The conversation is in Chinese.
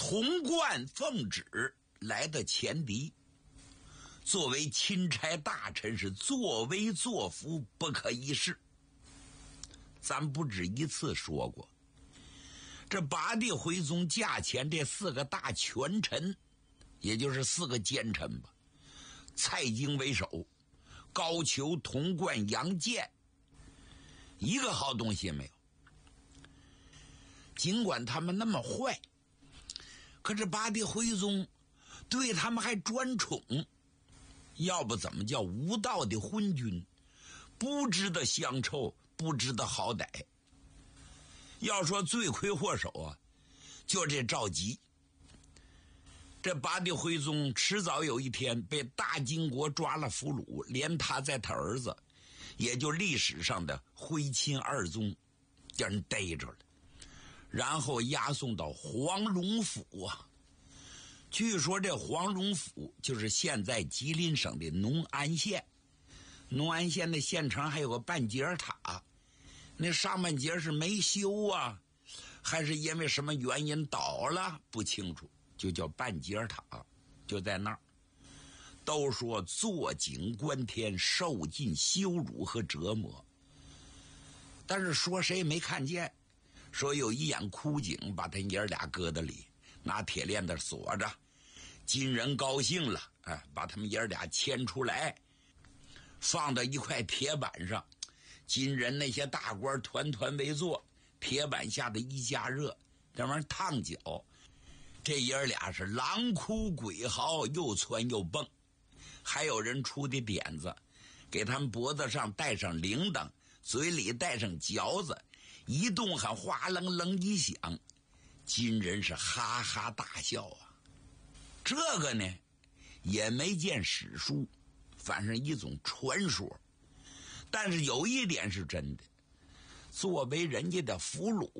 童贯、奉旨来的前敌，作为钦差大臣是作威作福，不可一世。咱不止一次说过，这八地回宗驾前这4个大权臣，也就是4个奸臣吧，蔡京为首，高俅、童贯、杨坚，一个好东西也没有。尽管他们那么坏，可这八地回宗对他们还专宠，要不怎么叫无道的昏君，不知道乡臭，不知道好歹。要说罪魁祸首啊，就这赵佶。这八地回宗迟早有一天被大金国抓了俘虏，连他在他儿子，也就历史上的徽钦二宗，叫人逮着了，然后押送到黄龙府啊。据说这黄龙府就是现在吉林省的农安县，农安县的县城还有个半截塔，那上半截是没修啊，还是因为什么原因倒了不清楚，就叫半截塔，就在那儿。都说坐井观天，受尽羞辱和折磨，但是说谁也没看见，说有一眼枯井把他爷俩搁在里，拿铁链子锁着。金人高兴了，把他们爷俩牵出来，放到一块铁板上，金人那些大官团团围坐，铁板下的一加热，这玩意儿烫脚，这爷俩是狼哭鬼嚎，又窜又蹦。还有人出的点子，给他们脖子上戴上铃铛，嘴里戴上嚼子，一动还哗楞楞一响，金人是哈哈大笑啊。这个呢也没见史书，反正一种传说。但是有一点是真的，作为人家的俘虏，